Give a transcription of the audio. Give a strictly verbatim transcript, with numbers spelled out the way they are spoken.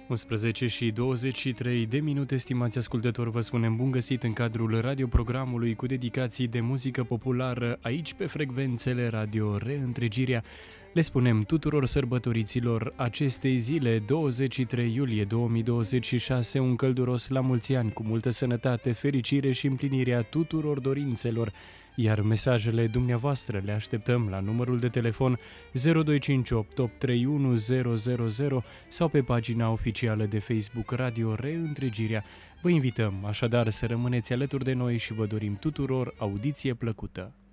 unsprezece și douăzeci și trei de minute, stimați ascultători, vă spunem bun găsit în cadrul radioprogramului cu dedicații de muzică populară aici pe frecvențele Radio Reîntregirea. Le spunem tuturor sărbătoriților acestei zile, douăzeci și trei iulie două mii douăzeci și șase, un călduros la mulți ani, cu multă sănătate, fericire și împlinirea tuturor dorințelor, iar mesajele dumneavoastră le așteptăm la numărul de telefon zero doi cinci opt opt trei unu zero zero zero sau pe pagina oficială de Facebook Radio Reîntregirea. Vă invităm așadar să rămâneți alături de noi și vă dorim tuturor audiție plăcută.